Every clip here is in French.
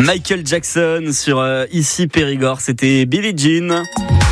Michael Jackson sur Ici Périgord, c'était Billie Jean.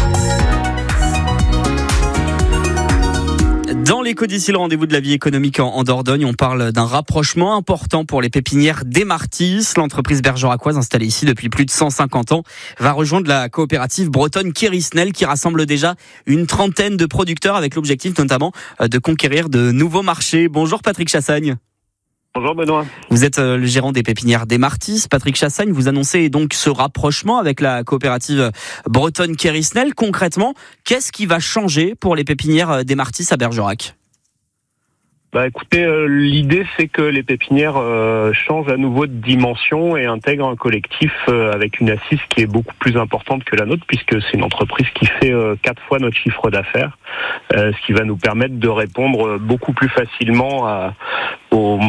Dans l'écho d'ici, le rendez-vous de la vie économique en Dordogne, on parle d'un rapprochement important pour les pépinières des Martis. L'entreprise bergeracoise installée ici depuis plus de 150 ans va rejoindre la coopérative bretonne Kérisnel qui rassemble déjà une trentaine de producteurs avec l'objectif notamment de conquérir de nouveaux marchés. Bonjour Patrick Chassagne. Bonjour Benoît. Vous êtes le gérant des pépinières des Martis. Patrick Chassagne, vous annoncez donc ce rapprochement avec la coopérative bretonne Kérisnel. Concrètement, qu'est-ce qui va changer pour les pépinières des Martis à Bergerac ? Écoutez, l'idée c'est que les pépinières changent à nouveau de dimension et intègrent un collectif avec une assise qui est beaucoup plus importante que la nôtre, puisque c'est une entreprise qui fait 4 fois notre chiffre d'affaires, ce qui va nous permettre de répondre beaucoup plus facilement au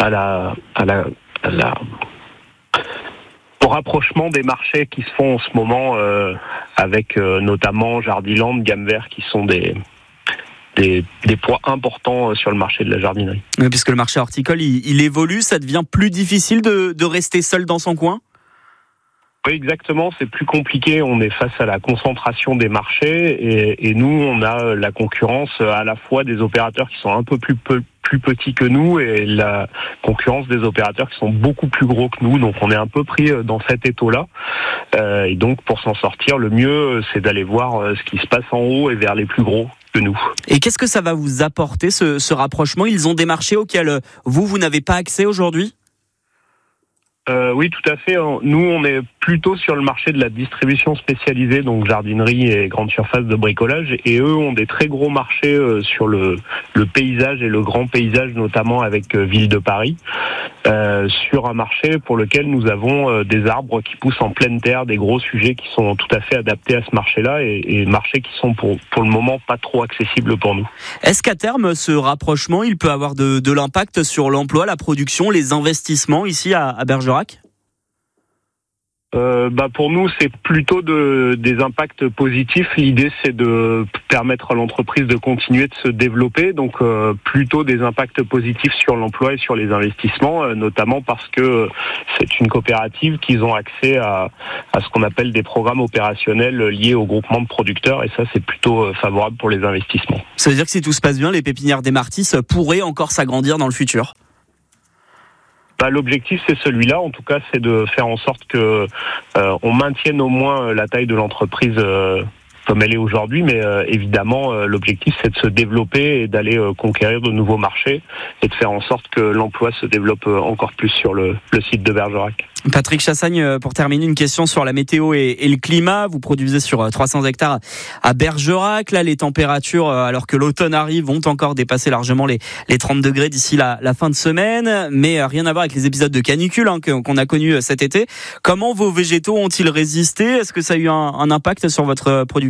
rapprochement des marchés qui se font en ce moment avec notamment Jardiland, Gamme Vert qui sont des poids importants sur le marché de la jardinerie. Oui, puisque le marché horticole, il évolue, ça devient plus difficile de rester seul dans son coin ? Oui, exactement, c'est plus compliqué, on est face à la concentration des marchés et nous, on a la concurrence à la fois des opérateurs qui sont un peu plus petits que nous et la concurrence des opérateurs qui sont beaucoup plus gros que nous, donc on est un peu pris dans cet étau-là. Et donc pour s'en sortir, le mieux, c'est d'aller voir ce qui se passe en haut et vers les plus gros que nous. Et qu'est-ce que ça va vous apporter, ce rapprochement ? Ils ont des marchés auxquels vous n'avez pas accès aujourd'hui ? Oui, tout à fait. Nous, on est plutôt sur le marché de la distribution spécialisée, donc jardinerie et grande surface de bricolage. Et eux ont des très gros marchés sur le paysage et le grand paysage, notamment avec Ville de Paris, sur un marché pour lequel nous avons des arbres qui poussent en pleine terre, des gros sujets qui sont tout à fait adaptés à ce marché-là et marchés qui sont pour le moment pas trop accessibles pour nous. Est-ce qu'à terme, ce rapprochement, il peut avoir de l'impact sur l'emploi, la production, les investissements ici à Bergerac ? Pour nous, c'est plutôt des impacts positifs. L'idée, c'est de permettre à l'entreprise de continuer de se développer, donc plutôt des impacts positifs sur l'emploi et sur les investissements, notamment parce que c'est une coopérative qu'ils ont accès à ce qu'on appelle des programmes opérationnels liés au groupement de producteurs, et ça, c'est plutôt favorable pour les investissements. Ça veut dire que si tout se passe bien, les pépinières des Martis pourraient encore s'agrandir dans le futur ? L'objectif, c'est celui-là. En tout cas, c'est de faire en sorte que on maintienne au moins la taille de l'entreprise comme elle est aujourd'hui. Mais évidemment, l'objectif, c'est de se développer et d'aller conquérir de nouveaux marchés et de faire en sorte que l'emploi se développe encore plus sur le site de Bergerac. Patrick Chassagne, pour terminer, une question sur la météo et le climat. Vous produisez sur 300 hectares à Bergerac. Là, les températures, alors que l'automne arrive, vont encore dépasser largement les 30 degrés d'ici la fin de semaine. Mais rien à voir avec les épisodes de canicule qu'on a connus cet été. Comment vos végétaux ont-ils résisté ? Est-ce que ça a eu un impact sur votre production ?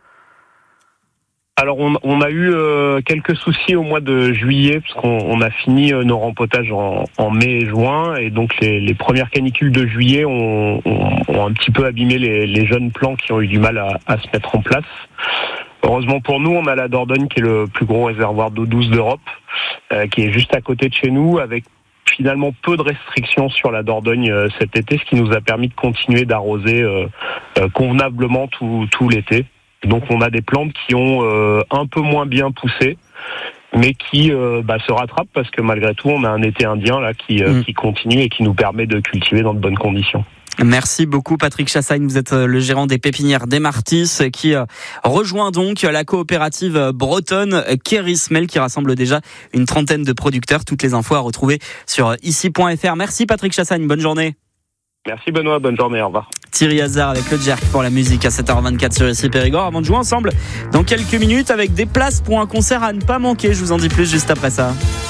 Alors on a eu quelques soucis au mois de juillet parce qu'on a fini nos rempotages en mai et juin, et donc les premières canicules de juillet ont un petit peu abîmé les jeunes plants qui ont eu du mal à se mettre en place. Heureusement pour nous, on a la Dordogne qui est le plus gros réservoir d'eau douce d'Europe, qui est juste à côté de chez nous, avec finalement peu de restrictions sur la Dordogne cet été, ce qui nous a permis de continuer d'arroser convenablement tout l'été. Donc on a des plantes qui ont un peu moins bien poussé, mais qui se rattrapent parce que malgré tout on a un été indien là qui continue et qui nous permet de cultiver dans de bonnes conditions. Merci beaucoup Patrick Chassagne, vous êtes le gérant des pépinières des Martis qui rejoint donc la coopérative bretonne Kérisnel qui rassemble déjà une trentaine de producteurs. Toutes les infos à retrouver sur ici.fr. Merci Patrick Chassagne, bonne journée. Merci Benoît, bonne journée, au revoir. Thierry Hazard avec le Jerk pour la musique à 7h24 sur Ici Périgord. Avant de jouer ensemble dans quelques minutes avec des places pour un concert à ne pas manquer. Je vous en dis plus juste après ça.